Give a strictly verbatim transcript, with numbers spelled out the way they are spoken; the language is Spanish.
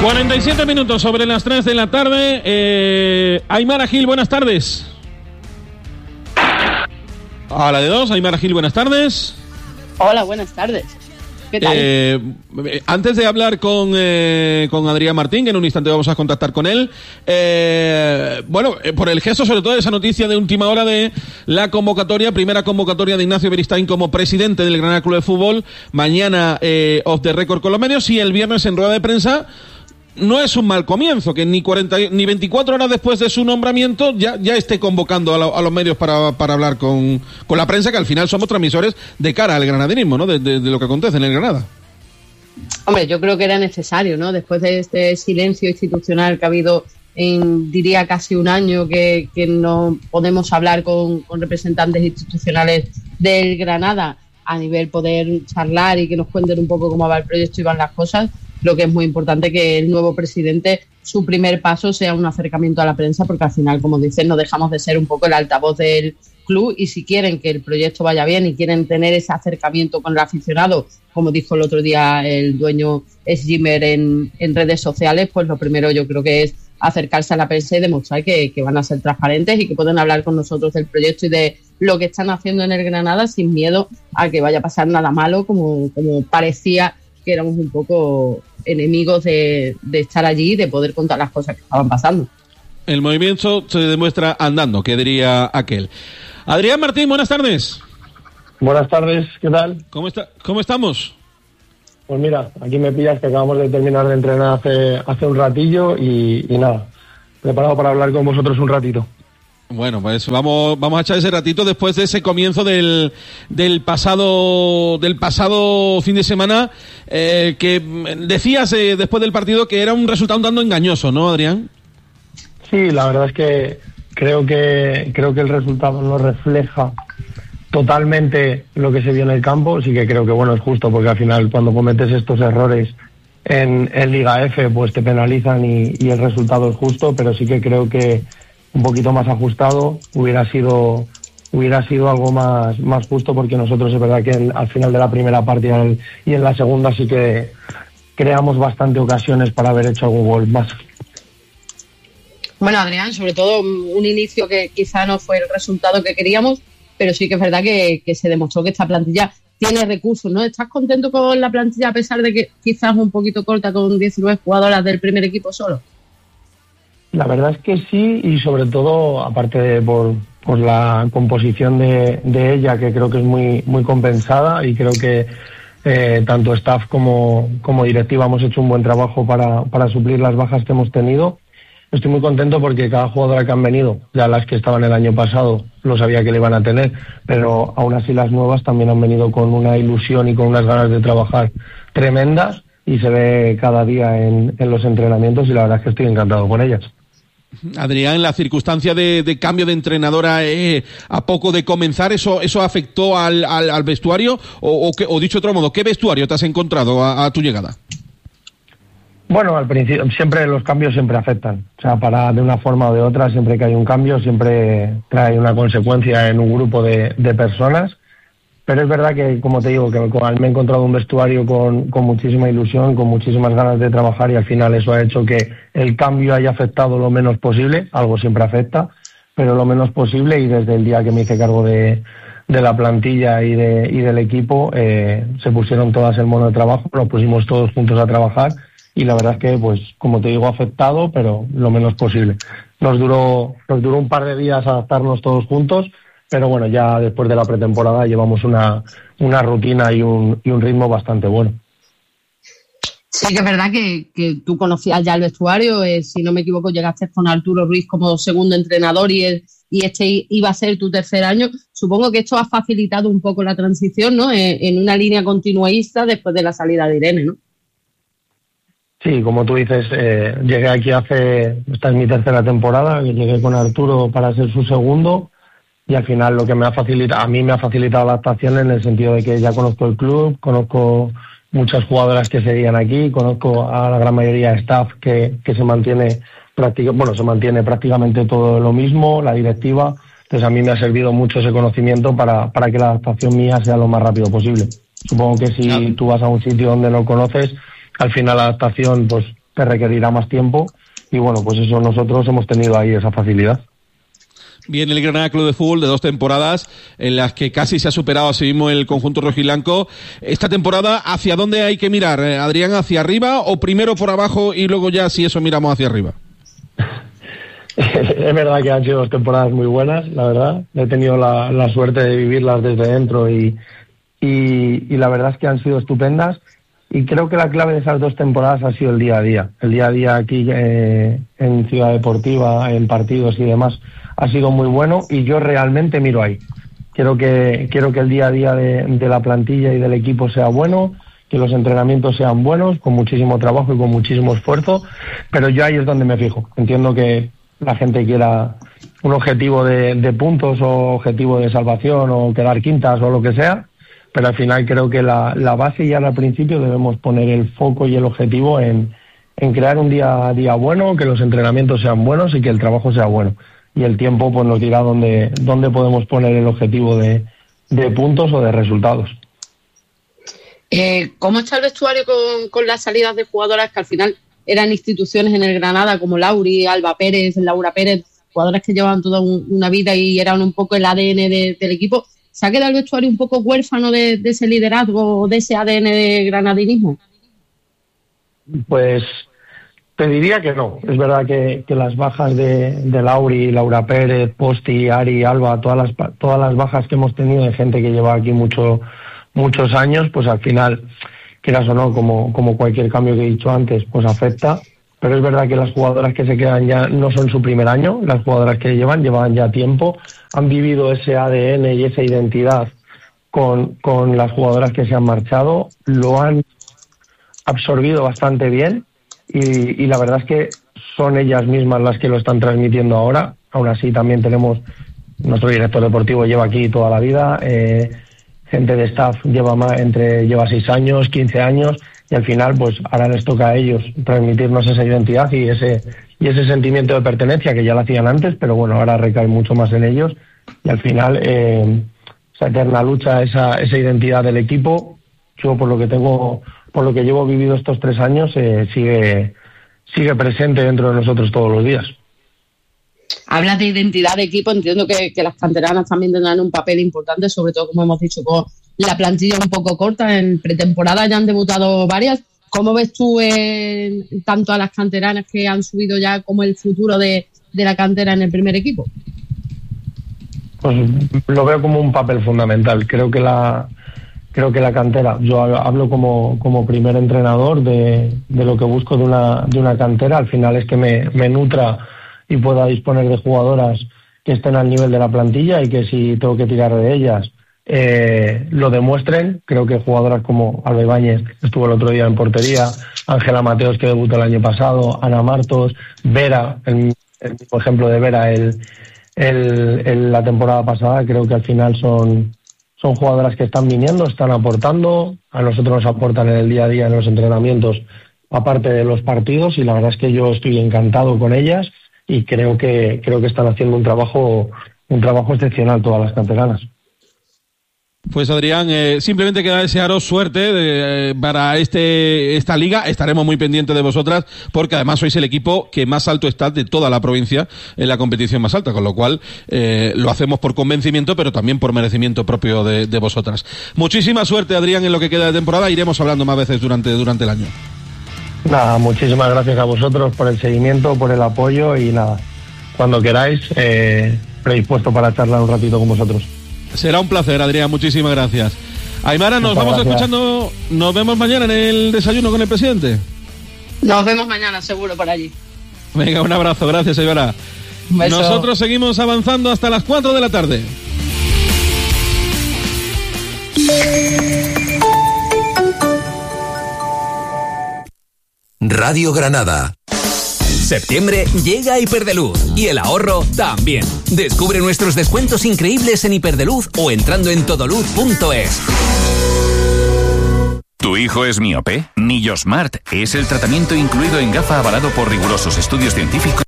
cuarenta y siete minutos sobre las tres de la tarde. Eh, Aimara Gil, buenas tardes. A la de dos, Aimara Gil, buenas tardes. Hola, buenas tardes. ¿Qué tal? Eh, antes de hablar con, eh, con Adrián Martín, que en un instante vamos a contactar con él, eh, bueno, eh, por el gesto sobre todo de esa noticia de última hora de la convocatoria, primera convocatoria de Ignacio Beristain como presidente del Granada Club de Fútbol, mañana eh, off the record con los medios, y el viernes en rueda de prensa. No es un mal comienzo que ni cuarenta ni veinticuatro horas después de su nombramiento ya, ya esté convocando a, lo, a los medios para, para hablar con, con la prensa, que al final somos transmisores de cara al granadinismo, ¿no? De, de, de lo que acontece en el Granada. Hombre, yo creo que era necesario, ¿no? Después de este silencio institucional que ha habido en, diría, casi un año que, que no podemos hablar con, con representantes institucionales del Granada a nivel poder charlar y que nos cuenten un poco cómo va el proyecto y van las cosas. Creo que es muy importante que el nuevo presidente, su primer paso sea un acercamiento a la prensa, porque al final, como dicen, no dejamos de ser un poco el altavoz del club, y si quieren que el proyecto vaya bien y quieren tener ese acercamiento con el aficionado, como dijo el otro día el dueño Schimmer en, en redes sociales, pues lo primero yo creo que es acercarse a la prensa y demostrar que, que van a ser transparentes y que pueden hablar con nosotros del proyecto y de lo que están haciendo en el Granada sin miedo a que vaya a pasar nada malo, como, como parecía que éramos un poco enemigos de, de estar allí, de poder contar las cosas que estaban pasando. El movimiento se demuestra andando, que diría aquel. Adrián Martín, buenas tardes. Buenas tardes, ¿qué tal? ¿Cómo está, cómo estamos? Pues mira, aquí me pillas que acabamos de terminar de entrenar hace, hace un ratillo y, y nada, preparado para hablar con vosotros un ratito. Bueno, pues vamos vamos a echar ese ratito después de ese comienzo del del pasado del pasado fin de semana, eh, que decías eh, después del partido que era un resultado un tanto engañoso, ¿no, Adrián? Sí, la verdad es que creo que creo que el resultado no refleja totalmente lo que se vio en el campo. Sí que creo que bueno, es justo, porque al final cuando cometes estos errores en, en Liga F pues te penalizan y, y el resultado es justo, pero sí que creo que un poquito más ajustado hubiera sido hubiera sido algo más más justo, porque nosotros es verdad que en, al final de la primera parte y en, y en la segunda sí que creamos bastante ocasiones para haber hecho algún gol más. Bueno, Adrián, sobre todo un inicio que quizá no fue el resultado que queríamos, pero sí que es verdad que, que se demostró que esta plantilla tiene recursos, ¿no? ¿Estás contento con la plantilla a pesar de que quizás un poquito corta con diecinueve jugadoras del primer equipo solo? La verdad es que sí, y sobre todo, aparte de por, por la composición de, de ella, que creo que es muy, muy compensada, y creo que eh, tanto staff como, como directiva hemos hecho un buen trabajo para, para suplir las bajas que hemos tenido. Estoy muy contento porque cada jugadora que han venido, ya las que estaban el año pasado, lo sabía que le iban a tener, pero aún así las nuevas también han venido con una ilusión y con unas ganas de trabajar tremendas, y se ve cada día en, en los entrenamientos, y la verdad es que estoy encantado con ellas. Adrián, la circunstancia de, de cambio de entrenadora eh, a poco de comenzar, ¿eso eso afectó al, al, al vestuario? O, o, que, o dicho de otro modo, ¿qué vestuario te has encontrado a, a tu llegada? Bueno, al principio siempre los cambios siempre afectan. O sea, para de una forma o de otra, siempre que hay un cambio, siempre trae una consecuencia en un grupo de, de personas. Pero es verdad que, como te digo, que me he encontrado un vestuario con, con muchísima ilusión, con muchísimas ganas de trabajar, y al final eso ha hecho que el cambio haya afectado lo menos posible. Algo siempre afecta, pero lo menos posible, y desde el día que me hice cargo de, de la plantilla y, de, y del equipo, eh, se pusieron todas el mono de trabajo, nos pusimos todos juntos a trabajar, y la verdad es que, pues, como te digo, ha afectado, pero lo menos posible. Nos duró, nos duró un par de días adaptarnos todos juntos, pero bueno, ya después de la pretemporada llevamos una, una rutina y un, y un ritmo bastante bueno. Sí que es verdad que, que tú conocías ya el vestuario, eh, si no me equivoco llegaste con Arturo Ruiz como segundo entrenador, y, el, y este iba a ser tu tercer año. Supongo que esto ha facilitado un poco la transición, ¿no? En, en una línea continuista después de la salida de Irene, ¿no? Sí, como tú dices, eh, llegué aquí hace, esta es mi tercera temporada, llegué con Arturo para ser su segundo. Y al final lo que me ha facilitado, a mí me ha facilitado la adaptación en el sentido de que ya conozco el club, conozco muchas jugadoras que seguían aquí, conozco a la gran mayoría de staff que, que se mantiene práctica, bueno, se mantiene prácticamente todo lo mismo, la directiva. Entonces a mí me ha servido mucho ese conocimiento para, para que la adaptación mía sea lo más rápido posible. Supongo que si tú vas a un sitio donde no conoces, al final la adaptación pues te requerirá más tiempo y bueno, pues eso nosotros hemos tenido ahí esa facilidad. Viene el Granada Club de Fútbol de dos temporadas en las que casi se ha superado a sí mismo el conjunto rojiblanco. Esta temporada, ¿hacia dónde hay que mirar, Adrián? ¿Hacia arriba o primero por abajo y luego ya si eso miramos hacia arriba? Es verdad que han sido dos temporadas muy buenas, la verdad. He tenido la, la suerte de vivirlas desde dentro y, y, y la verdad es que han sido estupendas. Y creo que la clave de esas dos temporadas ha sido el día a día. El día a día aquí eh, en Ciudad Deportiva, en partidos y demás, ha sido muy bueno y yo realmente miro ahí. Quiero que, quiero que el día a día de, de la plantilla y del equipo sea bueno, que los entrenamientos sean buenos, con muchísimo trabajo y con muchísimo esfuerzo, pero yo ahí es donde me fijo. Entiendo que la gente quiera un objetivo de, de puntos o objetivo de salvación o quedar quintas o lo que sea, pero al final creo que la, la base ya al principio debemos poner el foco y el objetivo en, en crear un día a día bueno, que los entrenamientos sean buenos y que el trabajo sea bueno. Y el tiempo pues nos dirá dónde, dónde podemos poner el objetivo de, de puntos o de resultados. Eh, ¿Cómo está el vestuario con, con las salidas de jugadoras que al final eran instituciones en el Granada como Lauri, Alba Pérez, Laura Pérez, jugadoras que llevaban toda un, una vida y eran un poco el A D N de, del equipo? ¿Se ha quedado el vestuario un poco huérfano de, de ese liderazgo o de ese A D N de granadinismo? Pues te diría que no. Es verdad que, que las bajas de, de Lauri, Laura Pérez, Posti, Ari, Alba, todas las todas las bajas que hemos tenido de gente que lleva aquí mucho muchos años, pues al final, quieras o no, como, como cualquier cambio que he dicho antes, pues afecta. Pero es verdad que las jugadoras que se quedan ya no son su primer año, las jugadoras que llevan, llevan ya tiempo, han vivido ese A D N y esa identidad con, con las jugadoras que se han marchado, lo han absorbido bastante bien y, y la verdad es que son ellas mismas las que lo están transmitiendo ahora. Aún así también tenemos, nuestro director deportivo lleva aquí toda la vida, eh, gente de staff lleva más, entre lleva seis años, quince años, y al final pues ahora les toca a ellos transmitirnos esa identidad y ese y ese sentimiento de pertenencia que ya lo hacían antes, pero bueno, ahora recae mucho más en ellos y al final eh, esa eterna lucha, esa esa identidad del equipo, yo por lo que tengo, por lo que llevo vivido estos tres años, eh, sigue sigue presente dentro de nosotros todos los días. Hablas de identidad de equipo, entiendo que, que las canteranas también tendrán un papel importante, sobre todo, como hemos dicho, con la plantilla un poco corta. En pretemporada ya han debutado varias. ¿Cómo ves tú en, tanto a las canteranas que han subido ya como el futuro de, de la cantera en el primer equipo? Pues lo veo como un papel fundamental. Creo que la creo que la cantera, yo hablo como, como primer entrenador de, de lo que busco de una, de una cantera, al final es que me, me nutra y pueda disponer de jugadoras que estén al nivel de la plantilla y que si tengo que tirar de ellas eh, lo demuestren. Creo que jugadoras como Alba Ibáñez, que estuvo el otro día en portería, Ángela Mateos, que debutó el año pasado, Ana Martos, Vera, el, el mismo ejemplo de Vera el, el, el, la temporada pasada, creo que al final son, son jugadoras que están viniendo, están aportando, a nosotros nos aportan en el día a día en los entrenamientos, aparte de los partidos, y la verdad es que yo estoy encantado con ellas y creo que creo que están haciendo un trabajo un trabajo excepcional todas las canteranas. Pues Adrián, eh, simplemente queda desearos suerte de, eh, para este esta liga. Estaremos muy pendientes de vosotras porque además sois el equipo que más alto está de toda la provincia en la competición más alta, con lo cual eh, lo hacemos por convencimiento pero también por merecimiento propio de, de vosotras. Muchísima suerte, Adrián, en lo que queda de temporada. Iremos hablando más veces durante, durante el año. Nada, muchísimas gracias a vosotros por el seguimiento, por el apoyo y nada, cuando queráis, eh, predispuesto para charlar un ratito con vosotros. Será un placer, Adrián, muchísimas gracias. Aymara, nos Muchas vamos gracias. escuchando, nos vemos mañana en el desayuno con el presidente. Nos vemos mañana, seguro, por allí. Venga, un abrazo, gracias, Aymara. Nosotros seguimos avanzando hasta las cuatro de la tarde. Radio Granada. Septiembre llega a Hiperdeluz y el ahorro también. Descubre nuestros descuentos increíbles en Hiperdeluz o entrando en todoluz punto es. ¿Tu hijo es miope? Nillosmart es el tratamiento incluido en gafa avalado por rigurosos estudios científicos